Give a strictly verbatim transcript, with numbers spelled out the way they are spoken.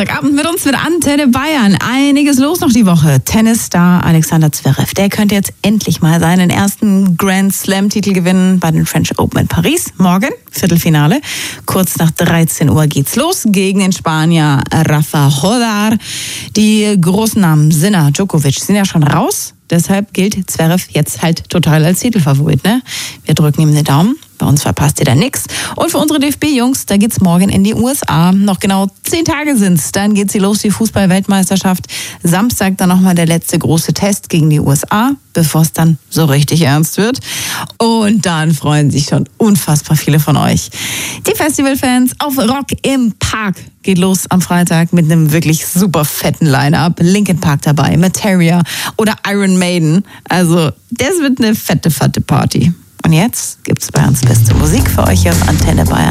Freitagabend mit uns mit Antenne Bayern. Einiges los noch die Woche. Tennisstar Alexander Zverev, der könnte jetzt endlich mal seinen ersten Grand Slam-Titel gewinnen bei den French Open in Paris. Morgen, Viertelfinale. Kurz nach dreizehn Uhr geht's los gegen den Spanier Rafa Nadal. Die großen Namen Sinner, Djokovic sind ja schon raus. Deshalb gilt Zverev jetzt halt total als Titelfavorit, ne? Wir drücken ihm den Daumen. Bei uns verpasst ihr da nichts. Und für unsere D F B-Jungs, da geht's morgen in die U S A. Noch genau zehn Tage sind's. Dann geht sie los, die Fußball-Weltmeisterschaft. Samstag dann nochmal der letzte große Test gegen die U S A, bevor es dann so richtig ernst wird. Und dann freuen sich schon unfassbar viele von euch. Die Festivalfans auf Rock im Park geht los am Freitag mit einem wirklich super fetten Line-Up. Linkin Park dabei, Materia oder Iron Maiden. Also das wird eine fette, fette Party. Und jetzt gibt's bei uns beste Musik für euch hier auf Antenne Bayern.